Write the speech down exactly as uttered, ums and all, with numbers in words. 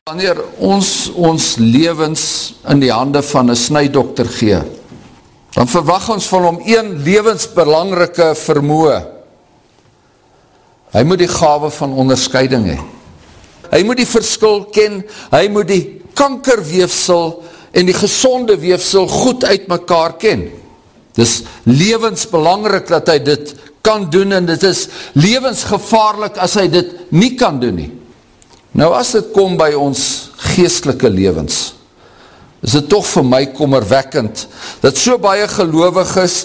Wanneer ons ons lewens in die hande van 'n snydokter gee, dan verwag ons van hom een lewensbelangrike vermoë. Hy moet die gawe van onderskeiding hê. Hy moet die verskil ken, hy moet die kankerweefsel en die gesonde weefsel goed uit mekaar ken. Dis lewensbelangrik dat hy dit kan doen en dit is lewensgevaarlik as hy dit nie kan doen nie. Nou as dit kom by ons geestelike lewens, is dit toch vir my kommerwekkend, dat so baie gelowiges